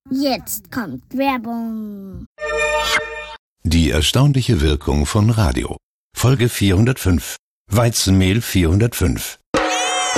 Jetzt kommt Werbung. Die erstaunliche Wirkung von Radio. Folge 405. Weizenmehl 405.